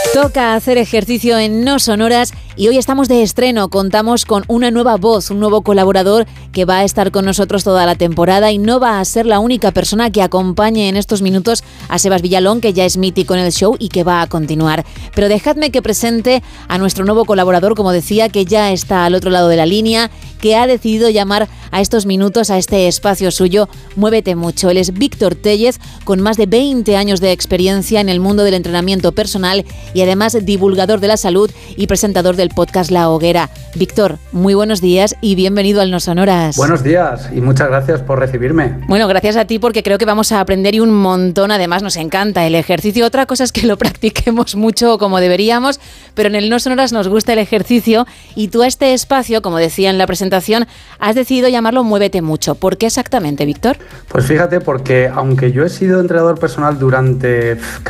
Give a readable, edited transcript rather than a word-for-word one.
Toca hacer ejercicio en No Sonoras y hoy estamos de estreno. Contamos con una nueva voz, un nuevo colaborador que va a estar con nosotros toda la temporada y no va a ser la única persona que acompañe en estos minutos a Sebas Villalón, que ya es mítico en el show y que va a continuar. Pero dejadme que presente a nuestro nuevo colaborador, como decía, que ya está al otro lado de la línea, que ha decidido llamar a estos minutos, a este espacio suyo, Muévete Mucho. Él es Víctor Tellez, con más de 20 años de experiencia en el mundo del entrenamiento personal y además divulgador de la salud y presentador del podcast La Hoguera. Víctor, muy buenos días y bienvenido al No Sonoras. Buenos días y muchas gracias por recibirme. Bueno, gracias a ti porque creo que vamos a aprender y un montón. Además nos encanta el ejercicio. Otra cosa es que lo practiquemos mucho como deberíamos, pero en el No Sonoras nos gusta el ejercicio y tú a este espacio, como decía en la presentación, has decidido llamarlo Muévete Mucho. ¿Por qué exactamente, Víctor? Pues fíjate, porque aunque yo he sido entrenador personal durante